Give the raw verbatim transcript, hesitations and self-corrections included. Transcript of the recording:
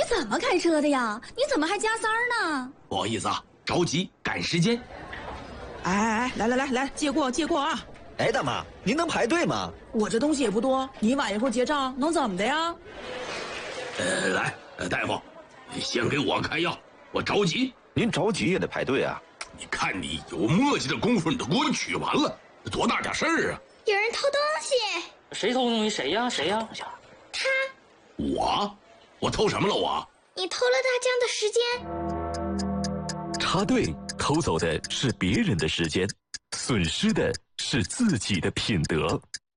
怎么开车的呀？你怎么还加塞儿呢？ 不好意思啊，着急赶时间。 哎哎哎，来来来来，借过借过啊！ 哎，大妈，您能排队吗？ 我这东西也不多，你晚一会儿结账能怎么的呀？ 呃，来，呃，大夫，先给我开药，我着急。 您着急也得排队啊！ 你看你有磨叽的功夫，你都给我取完了，多大点事儿啊！ 有人偷东西， 谁偷东西？谁呀？谁呀？ 他， 我，我偷什么了我？ 你偷了大江的时间。 插队偷走的是别人的时间，损失的是自己的品德。